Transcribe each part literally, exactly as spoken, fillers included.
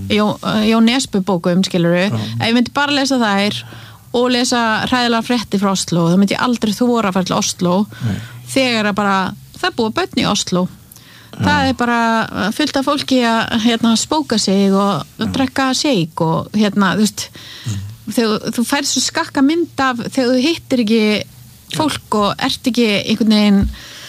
Jó, Jón Nesbø bókum, skilurðu. Ef ég myndi bara lesa þær og lesa hræðilega fréttir frá Oslo, þá myndi ég aldrei þora að fara til Oslo Nei. Þegar að bara, það búið börn í Oslo. Já. Það er bara fullt af fólki að hérna, spóka sig og Já. Drekka shake og hérna, þú veist, mm. þegar þú færð svo skakka mynd af þegar þú hittir ekki fólk og ert ekki einhvern veginn,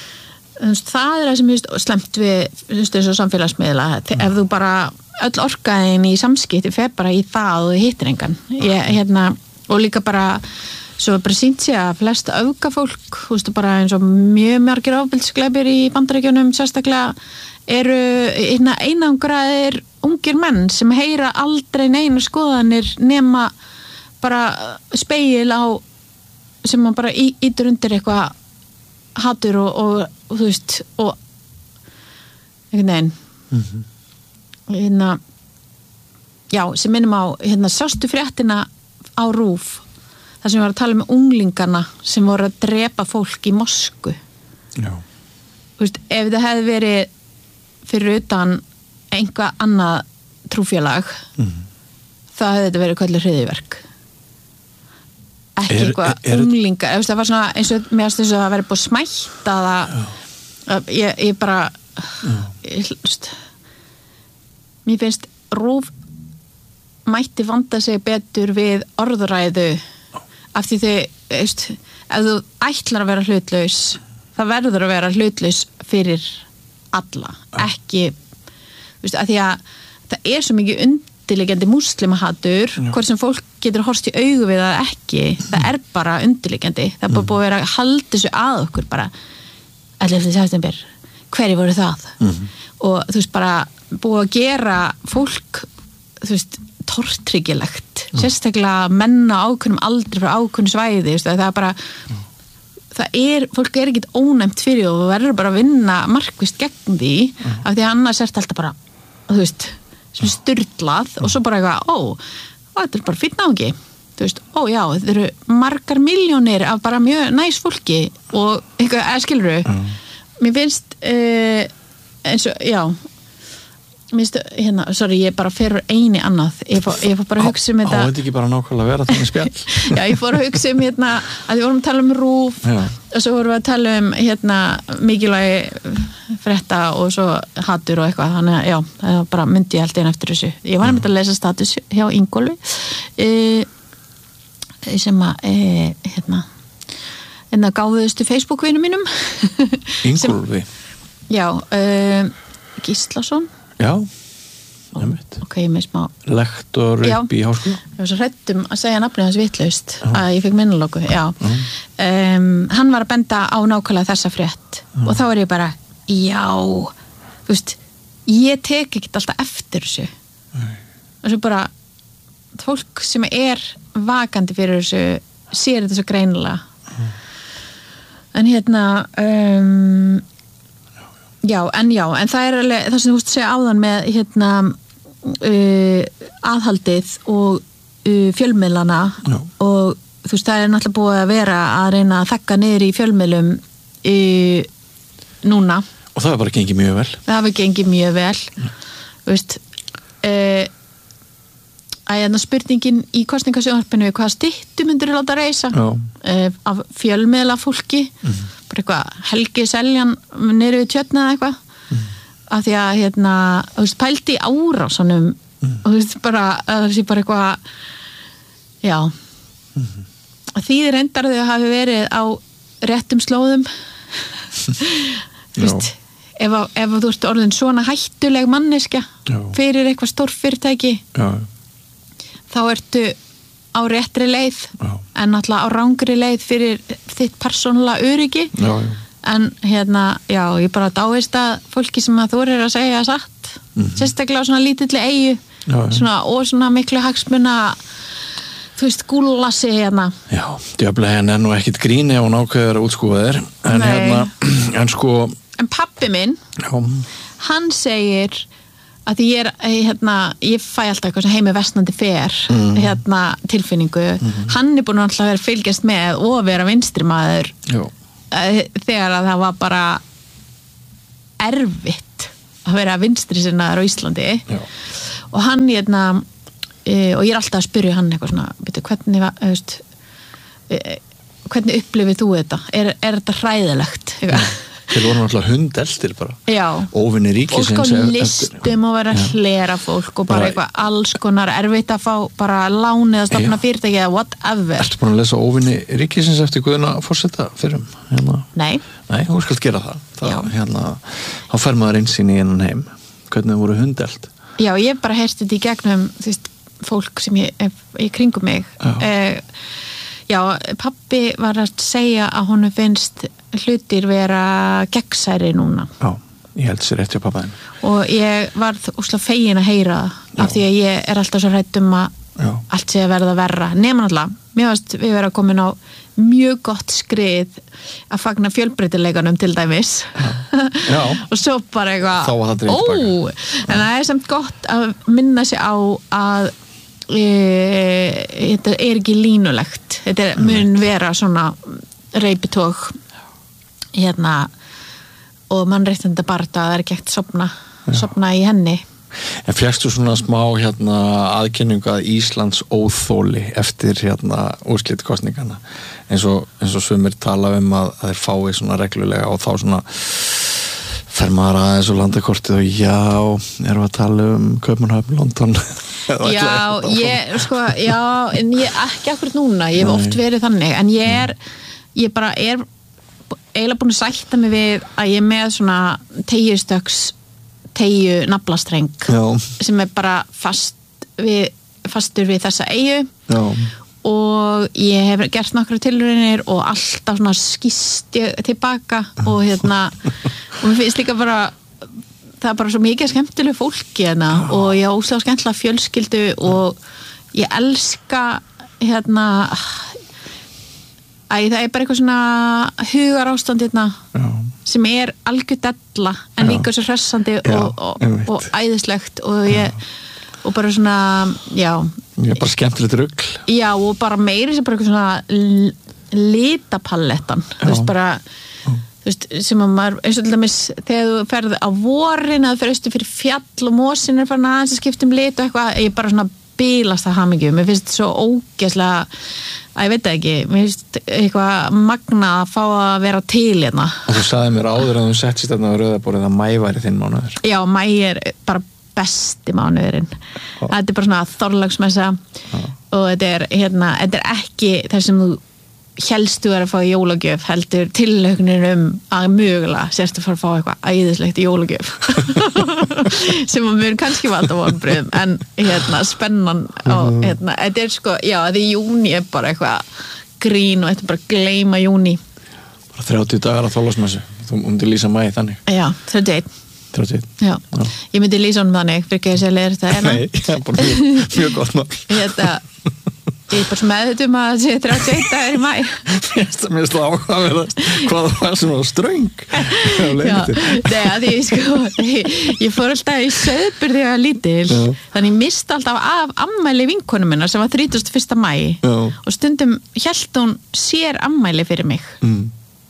það er það sem er slemt við þessu samfélagsmiðla, mm. ef þú bara öll orkaðin í samskipti fer bara í það og þú hittir engan. Ég, hérna, og líka bara svo bara sýnt sig að flest öfgafólk, þú veist, bara eins og mjög margir ofbeldisglæpir í Bandaríkjunum sérstaklega eru hérna, einangraðir ungir menn sem heyra aldrei neina skoðanir nema bara spegil á sem man bara ítur undir eitthvað hatur og, og, og þú veist og einhvern veginn mm-hmm. hérna já, sem minnum á hérna sástu fréttina á RÚV þar sem við varum að tala um unglingana sem voru að drepa fólk í Moskvu. Já. Þú veist, ef það hefði verið fyrir utan einhvað annað trúfélag mm. þá hefði þetta verið kallið hryðjuverk. Ekki er, eitthvað er, er, unglinga, ef það var svona eins og mér finnst þess að það verið búið smætt að það ég, ég bara ég, st, mér finnst RÚV mætti vanda sig betur við orðræðu af því þau, veist, ef þú ætlar að vera hlutlaus það verður að vera hlutlaus fyrir alla, ekki veist, af því að það er svo mikið undirliggjandi múslimahatur, hvort sem fólk getur horfst í augu við það ekki, það er bara undirliggjandi, það er bara búið að vera að halda þessu að okkur bara ellefta september, hverju voru það mm-hmm. og þú veist bara búið að gera fólk þú veist tortryggilegt, mm. sérstaklega menna ákveðnum aldrei frá ákveðnum svæði, það er bara mm. það er, fólk er ekkit ónæmt fyrir og verður bara að vinna markvist gegn því, mm. af því að annars ert alltaf bara, þú veist sem styrlað mm. og svo bara eitthvað ó, ó þetta er bara fínn áhengi þú veist, ó já, þetta eru margar miljónir af bara mjög næs fólki og eitthvað, eða skilurðu mm. mér finnst uh, eins og, já Minnst, hérna, sorry, ég bara fer eini annað ég fór, ég fór bara að hugsa um þetta á þetta ekki bara nákvæmlega að vera þannig spjall já, ég fór að hugsa um hérna að við vorum að tala um RÚV já. Og svo vorum við að tala um hérna mikilvægi frétta og svo hatur og eitthvað þannig að já, það bara myndi ég alltaf inn eftir þessu ég var að lesa status hjá Ingólfi e, sem að e, hérna hérna gáðuðustu Facebook-vinum mínum Ingólfi já, e, Gíslason Já, nefnt. Ok, ég með smá... Lektor upp í háskóla. Ég var svo hrættum að segja nafnið hans vitlaust já. Að ég fekk minnulóku, já. já. Um, hann var að benda á nákvæmlega þessa frétt já. Og þá er ég bara, já, þú veist, ég tek ekkert alltaf eftir þessu. Nei. Og svo bara, fólk sem er vakandi fyrir þessu, sér þetta svo greinilega. Já. En hérna... Um, Já, en já, en það er alveg, það sem þú veist að segja áðan með hérna uh, aðhaldið og uh, fjölmiðlana já. Og þú veist, það er náttúrulega búið að vera að reyna að þakka niður í fjölmiðlum uh, núna. Og það hefur bara gengið mjög vel. Það hefur gengið mjög vel, já. Þú veist, uh, að hérna spurningin í kosningasjónvarpinu, hvað styttu myndur þú láta reisa uh, af fjölmiðla fólki, mm. bara eitthvað Helgi Seljan niður við tjörna eða eitthvað mm. af því að hérna, þú veist, pældi í árásunum mm. og þú veist, bara það sé bara eitthvað já mm. því reyndar þau hafi verið á réttum slóðum þú veist ef, að, ef að þú ert orðin svona hættuleg manneskja já. Fyrir eitthvað stórfyrirtæki já. Þá ertu á réttri leið já. En náttúrulega á rangri leið fyrir þitt persónulega öryggi já, já. En hérna, já, ég bara dáist að fólki sem að þú er að segja satt mm-hmm. sérstaklega á svona lítilli eyju já, svona, og svona miklu hagsmuna þú veist, gúllassi hérna Já, djöflega en er nú ekkit gríni á nákvæður að útskúfa þér en Nei. Hérna, en sko En pabbi minn, já. Hann segir að því ég er, hérna, ég fæ alltaf eitthvað sem heimi vestnandi fer, mm. hérna, tilfinningu. Mm. Hann er búin að vera fylgjast með og vera vinstri maður Jú. Þegar að það var bara erfitt að vera vinstri sinnaður á Íslandi. Já. og hann hérna e, og ég er alltaf að spyrja hann eitthvað svona, veitu, hvernig var, veist, e, hvernig upplifir þú þetta? Er, er þetta hræðilegt? Þeir voru náttúrulega hundelstir bara. Já. Óvinni ríkisins. Og sko listum og vera að hlera fólk og bara, bara eitthvað alls konar erfitt að fá bara lánið að stofna fyrirtæki eða whatever. Ertu búin að lesa Óvinni ríkisins eftir Guðna forseta fyrrum? Hérna? Nei. Nei, hún skal gera það. það hérna, þá fer maður einsýn í einan heim. Hvernig þau voru hundeld. Já, ég bara heyrti þetta í gegnum þú veist, fólk sem ég er í kringum mig. Já. Eh, já, pabbi var að segja að honum finnst hlutir vera gegnsæri núna. Já, ég held sér rétt hjá pappaðin. Og ég var úslega fegin að heyra það af því að ég er alltaf svo hrædd um að Já. Allt sé að verða verra. Nema alltaf, mér veist við vera komin á mjög gott skrið að fagna fjölbreytileikanum til dæmis. Já. Já. Og svo bara eitthvað, ó, en það er samt gott að minna sig á að e, þetta er ekki línulegt. Þetta er, mun vera svona reipitók hérna og mannréttindi barda að það er ekki ekkert sofna, sofna í henni. En fékkstu svona smá hérna aðkynningu að Íslands óþóli eftir hérna úrslitkosningana eins og, eins og sumir tala um að, að þeir fái svona reglulega og þá svona fer maður aðeins og landakortið og já, erum við að tala um Kaupmannahöfn, London Já, ég, sko, já en ég ekki akkurat núna, ég hef oft verið þannig en ég er, ég bara er eiginlega búin að sætta mig við að ég er með svona teygjustöks teygju naflastreng Já. Sem er bara fast við, fastur við þessa eyju Já. Og ég hef gert nokkra tilraunir og alltaf svona skýst ég tilbaka og hérna og mér finnst líka bara það er bara svo mikið skemmtileg fólki hérna Já. Og ég á óslega skemmtilega fjölskyldu og ég elska hérna Æ, það er bara eitthvað svona hugar ástand hérna sem er algjör della en já. Líka svo hressandi já, og, og, og æðislegt og ég og bara svona, já ég er bara skemmtilegt rugl já og bara meiri sem bara eitthvað svona litapalettan þú veist bara þú veist, sem að maður, eins og til dæmis þegar þú ferði á vorin eða þú ferði fyrir fjall og mosin er farin aðeins að skipta um lit og eitthvað, ég bara svona bílast það hamingju, mér finnst þetta svo ógeðslega að ég veit það ekki, mér finnst eitthvað magna að fá að vera til hérna. Og þú sagði mér áður að þú settist þarna á rauðaborðið að mæ væri þinn mánuður. Já, mæ er bara besti mánuðurinn. Ó. Þetta er bara svona þorlagsmessa og þetta er, hérna, þetta er ekki þar sem þú helstu er að fá jólagjöf heldur tillögnir um að mögulega sérstu fara að fá eitthvað æðislegt í jólagjöf sem að mér kannski valda vonbrigðum en hérna spennan og hérna, þetta er sko, já þetta er júni er bara eitthvað grín og þetta er bara gleyma júni bara þrjátíu dagar að þorlagsmessu þú myndir lýsa mæ þannig já, þrjátíu og einn þrjátíu og einn já. Já. Ég myndi lýsa honum þannig fyrir ekki að segja leir þetta nei, það er bara mjög, mjög gott mál þetta ég er bara meðutum að það sé þrjátíu og einn dagar í mæ Mér finnst það áhugaverðast hvað það var sem var ströng Já, neða því sko ég, ég fór alltaf í söðbur þegar ég var lítil Já. Þannig ég misti alltaf af ammæli vinkonu minna sem var þrítugasta og fyrsta maí Já. Og stundum hélt hún sér ammæli fyrir mig mm.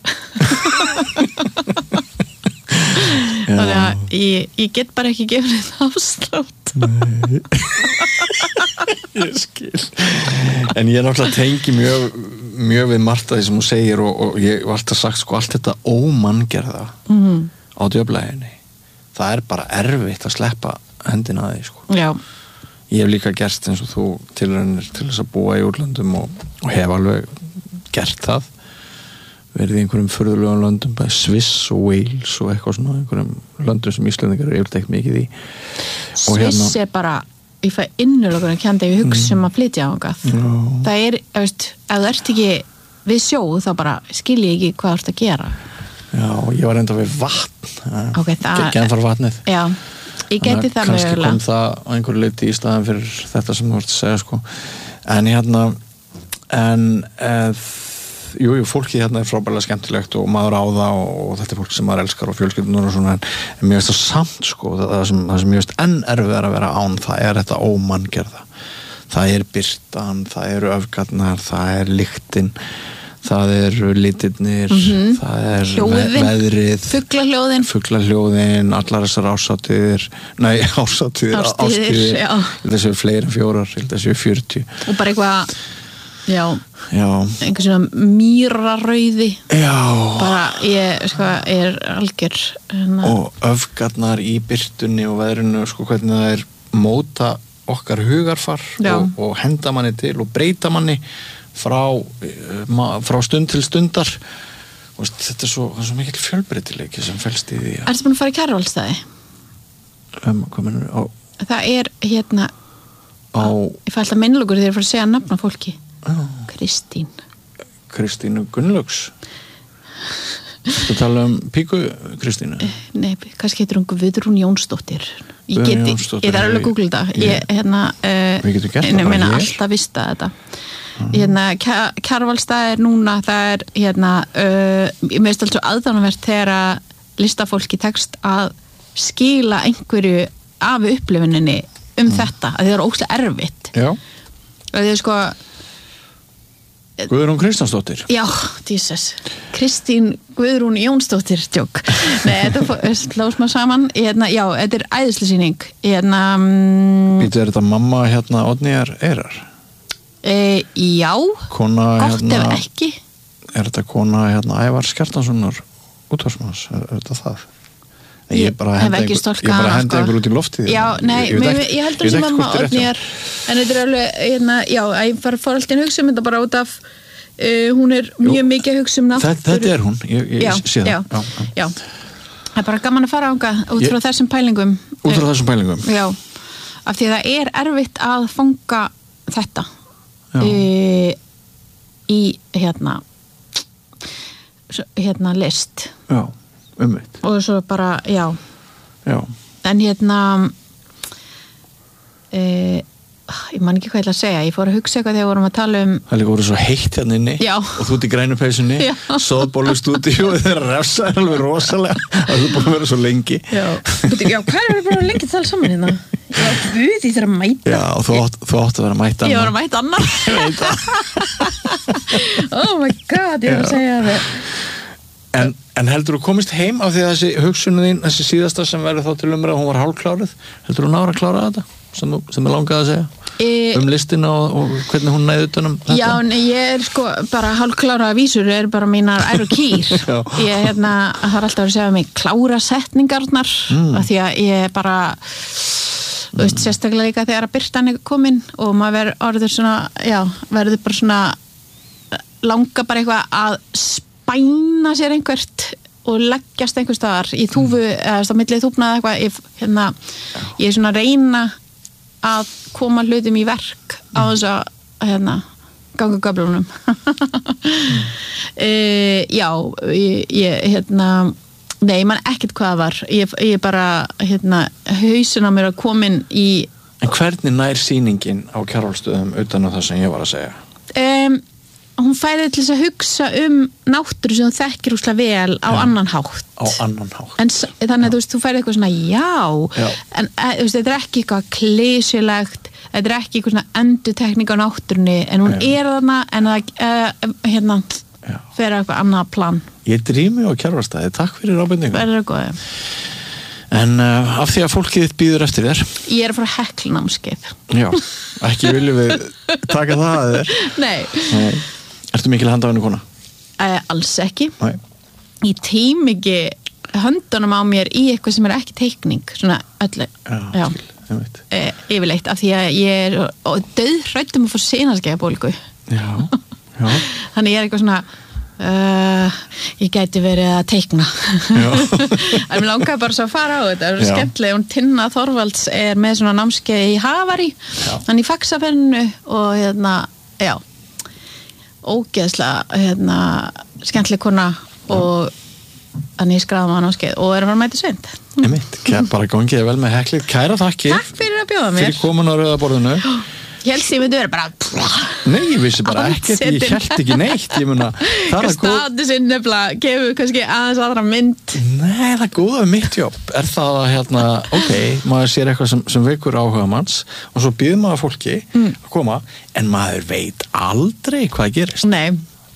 Þannig að ég, ég get bara ekki gefið þetta afslátt Nei Ég skil En ég náttúrulega tengi mjög mjög við margt að því sem hún segir og, og ég var alltaf sagt sko allt þetta ómanngerða mm. á djöflæginni það er bara erfitt að sleppa hendina að því sko Já. Ég hef líka gert eins og þú tilraunir til þess að búa í útlöndum og, og hef alveg gert það verið í einhverjum furðulegum löndum bæði Sviss og Wales og eitthvað svona einhverjum löndum sem Íslendingar eru yfirleitt mikið í Sviss hérna, er bara ég fæ innulokur að kjanda ég hugsa um að flytja á hangað það er, ef þú ert ekki við sjó þá bara skil ég ekki hvað þú ert að gera Já, ég var enda við vatn okay, það genfar vatnið Já, ég geti það kannski mögulega. Kom það á einhverju leyti í staðan fyrir þetta sem þú vart að segja sko en hérna en eð Jú, jú, fólkið hérna er frábærlega skemmtilegt og maður á það og, og þetta er fólk sem maður elskar og fjölskyldunar og svona en, en mér finnst það samt sko það, það sem, það sem mér finnst enn erfiðar að vera án það er þetta ómanngerða það er birtan, það eru öfgarnar það er lyktin það eru litirnir, Mhm. það er Hljóðin. ve- veðrið, Fuglahljóðin. fuglahljóðin, allar þessar árshátíðir, nei, árshátíðir, Árstíðir, já. þessu fleiri en fjórar, þessu fjörutíu. Og bara eitthvað, já, Já, einhver svona mýrarauði. já, Bara, ég, sko, er algjör. Hérna, og öfgarnar í byrtunni og veðrinu, sko, hvernig það er móta okkar hugarfar Já. og, og henda manni til og breyta manni frá, eh, ma- frá stund til stundar. Og veist, þetta er svo, það er svo mikil fjölbreytileiki sem felst í því að Ertu búin að fara í Kjarvalsstaði? um, hvað mennur á, Það er, hérna, á ég fæ alltaf minnlugur þegar ég fara að segja nafn á fólki. á Kristín. Kristínu Gunnlaugs. Þú tala um Píku Kristínu? Nei, kannski heitir hún Guðrún Jónsdóttir. Ég Guðrún geti, Jónsdóttir, ég þarf alveg ég- að googla þetta. ég- Ég, hérna, uh, Við getum gert það ég bara meina hér. alltaf vista þetta. Hérna, Kja- Kjarvalsstaði er núna, það er, hérna, uh, ég meðist alltaf aðdánavert þegar að listafólki tekst að skila einhverju af upplifuninni um þetta, að það er óslega erfitt. Já, Að þið sko, Guðrún Kristjánsdóttir. já, Jesus, Kristín Guðrún Jónsdóttir, tjók. Nei, þetta slóðs maður saman. Hérna, já, þetta er æðislisýning. Hérna, mm, Býtu, er þetta mamma hérna Oddnýjar Eyrar? e, já, Kona gott hérna, ef ekki. er þetta kona hérna Ævar Skjartanssonar útvarsmanns, er, er þetta það? Nei, Ég ég bara hef henda ekki einhver- storkað ég bara hana, henda sko. einhver út í loftið. Já, nei, ég, ég, ég, veit ég, ekki- ég heldur veit sem ekki mamma hvort er rétt hjá Oddnýjar, en þetta er alveg, hérna, já, að ég fara fór alltaf að hugsa um þetta bara út af, uh, hún er mjög mikið að hugsa um mér. náttúru. Þetta, þetta er hún, ég, ég já, sé það. já, Já, já. Það er bara gaman að fara ánga út Ég- frá þessum pælingum. Út frá þessum pælingum. Já, af því að það er erfitt að fanga þetta Já. e, í, hérna, svo- hérna list. Já, umveitt. Og svo bara, já, Já, en hérna e, ég man ekki hvað ég ætla að segja, ég fór að hugsa eitthvað þegar við vorum að tala um það er líka voru svo heitt hérna inni. Já. Og þú út í grænu peysunni, Já. soðbólustúdíu og þeirra refsa er alveg rosalega að þú er búin að vera svo lengi. já, Bíddu, já hvað er við bara lengi að tala saman hérna? Já, guð, ég þarf að mæta. Já, og þú átt, þú átt að vera að mæta Ég var annað. að mæta annar. Ég veit það. Oh my god, ég var að Já. segja það. En, en heldur þú komist heim af því að þessi hugsunin þín, þessi síðasta sem verður þá til umræða, hún var hálfkláruð, heldur þú nára að klára þetta sem, þú- sem er langað að segja E, um listina og, og hvernig hún næði utanum þetta? Já, nei, ég er sko bara hálfklára vísur er bara mínar ær og kýr. Já. Ég hérna, það er alltaf að segja mig klára setningarnar Mm. af því að ég er bara þú veist, sérstaklega líka þegar að birtan er komin og maður verður orður svona já, verður bara svona langa bara eitthvað að spæna sér einhvert og leggjast einhver staðar í þúfu eða á millið þúfnað eitthvað ég, hérna, ég er svona að reyna að koma hlutum í verk á þess að hérna, ganga göflunum e, já ég, ég hérna nei, man ekkert hvað það var ég, ég bara, hérna, hausin á mér að komin í En hvernig nær sýningin á Kjarvalsstöðum utan á það sem ég var að segja? um, hún færið til þess að hugsa um náttúru sem þú þekkir úslega vel á Já. annan hátt Á annan hátt. en s- þannig að þú veist, þú færið eitthvað svona já, Já. en e, þú veist, þetta er ekki eitthvað klísilegt, þetta er ekki eitthvað svona endutekning á náttúrunni en hún Já. er þarna en það e, hérna, Já. fer eitthvað annað plan Ég drými á Kjarvalsstaði, takk fyrir ábendingum. verður það góðið. En uh, af því að fólkið þitt býður eftir þér, Ég er að fara að hekla námskeið. já, ekki viljum við taka það að þér. Nei, Nei. Ertu mikil handafinu kona? e, alls ekki. Nei. Ég tím ekki höndunum á mér í eitthvað sem er ekki teikning, svona öllu. Já, Já. skil, ég veit. E, yfirleitt, af því að ég er döðhrættum að fá senaskeiðabólgu. Já, já. Þannig ég er eitthvað svona uh, ég gæti verið að teikna. En mér langaði bara svo að fara á þetta. Það er Já. skemmtileg, hún Tinna Þorvalds er með svona námskeið í Havari, hann í faxapennu og hérna, já ógeðslega hérna, skemmtileg kona og þannig ég skráði maður námskeið og er að fara að mæta sveind. Einmitt, bara gangið vel með heklið. Kæra þakkir Takk fyrir að bjóða mér. fyrir komin á rauðaborðinu. Ég held sem ég myndi vera bara Nei, ég vissi bara ekkert, ég Andsetin. held ekki neitt. Ég muna, það er að góð... statusinn nefnilega gefur kannski aðeins aðra mynd. Nei, það er góða við mitt jobb. Er það að, hérna, ok, maður sér eitthvað sem, sem veikur áhuga manns og svo býður maður fólki Mm. að koma, en maður veit aldrei hvað gerist. Nei,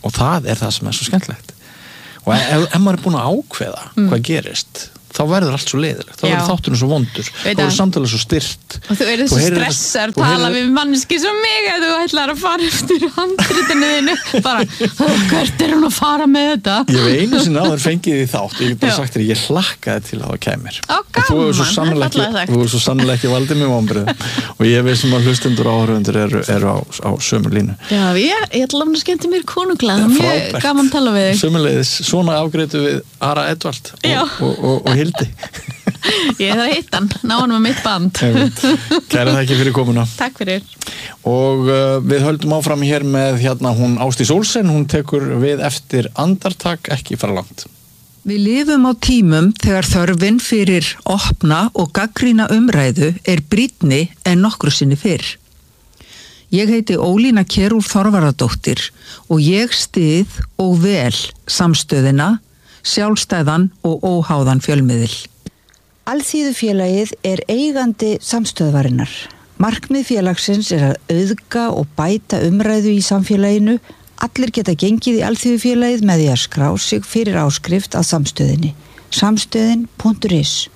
og það er það sem er svo skemmtilegt og ef, ef maður er búin að ákveða mm. hvað gerist þá verður allt svo leiðilegt, þá verður þátturinn svo vondur þá verður samtalið svo styrt og þú verður svo stressar, tala heyrir... við manneski svo mig að þú ætlar að fara eftir handritinu þínu, bara hvert er hún að fara með þetta? Ég hef einu sinni áður fengið í þátt ég hef bara sagt þér, ég hlakkaði til að það kæmir Ó, gaman, það er þú er svo sannlega ekki valdið með vonbrigðum og ég veist sem að hlustendur og áhorfendur eru, eru á, á sömu línu Já, ég, ég ætla að skemmti mér konunglega mjög gaman að tala við þig Sömuleiðis, svona afgreitu við Ara Edvald og, og, og, og Hildi Ég þarf að hitta hann, ná hann með mitt band Kæra þakki fyrir komuna Takk fyrir Og uh, við höldum áfram hér með hérna hún Ásdís Olsen, hún tekur við eftir andartak ekki fara langt Við lifum á tímum þegar þörfin fyrir opna og gagnrýna umræðu er brýnni en nokkru sinni fyrr. Ég heiti Ólína Kjerúlf Þorvarðardóttir og ég styð og vel samstöðina, sjálfstæðan og óháðan fjölmiðil. Alþýðufélagið er eigandi samstöðvarinnar. Markmið félagsins er að auðga og bæta umræðu í samfélaginu. Allir geta gengið í Alþýðufélagið með því að skrá sig fyrir áskrift að samstöðinni. samstöðin punktur is